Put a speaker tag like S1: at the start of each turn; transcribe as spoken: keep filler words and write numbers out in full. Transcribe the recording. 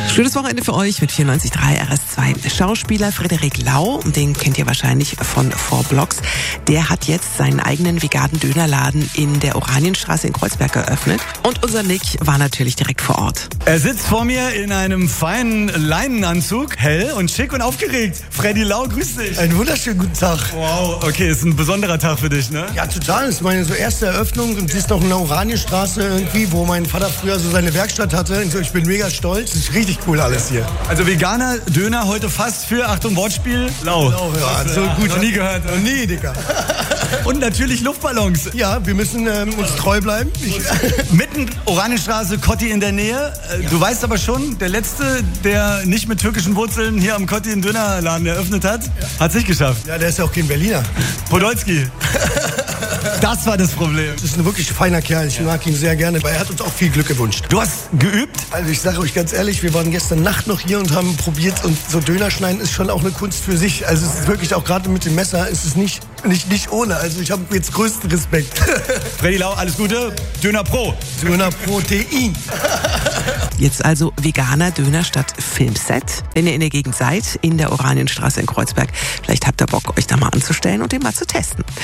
S1: Schönes Wochenende für euch mit vierundneunzig Komma drei R S zwei. Schauspieler Frederik Lau, den kennt ihr wahrscheinlich von Four Blocks, der hat jetzt seinen eigenen veganen Dönerladen in der Oranienstraße in Kreuzberg eröffnet. Und unser Nick war natürlich direkt vor Ort.
S2: Er sitzt vor mir in einem feinen Leinenanzug, hell und schick und aufgeregt. Freddy Lau, grüß dich.
S3: Einen wunderschönen guten Tag.
S2: Wow, okay, ist ein besonderer Tag für dich, ne?
S3: Ja, total. Das ist meine so erste Eröffnung und sie ist noch in der Oranienstraße irgendwie, wo mein Vater früher so seine Werkstatt hatte. Und so, ich bin mega stolz. Das ist richtig cool alles hier.
S2: Also veganer Döner heute fast für, Achtung, Wortspiel, Lau.
S3: Lau, ja, so
S2: ja,
S3: gut.
S2: Noch nie gehört.
S3: Noch nie, Digga.
S2: Und natürlich Luftballons.
S3: Ja, wir müssen ähm, uns treu bleiben. Ich
S2: Mitten Oranienstraße, Kotti in der Nähe. Äh, Du weißt aber schon, der Letzte, der nicht mit türkischen Wurzeln hier am Kotti einen Dönerladen eröffnet hat, hat es nicht geschafft.
S3: ja, der ist ja auch kein Berliner.
S2: Podolski. Das war das Problem.
S3: Das ist ein wirklich feiner Kerl. Ich mag ihn sehr gerne, weil er hat uns auch viel Glück gewünscht.
S2: Du hast geübt?
S3: Also ich sage euch ganz ehrlich, wir waren gestern Nacht noch hier und haben probiert und so Döner schneiden ist schon auch eine Kunst für sich. Also es ist wirklich auch gerade mit dem Messer ist es nicht, nicht, nicht ohne. Also ich habe jetzt größten Respekt.
S2: Freddy Lau, alles Gute. Döner Pro.
S3: Döner Protein.
S1: Jetzt also veganer Döner statt Filmset. Wenn ihr in der Gegend seid, in der Oranienstraße in Kreuzberg, vielleicht habt ihr Bock, euch da mal anzustellen und den mal zu testen.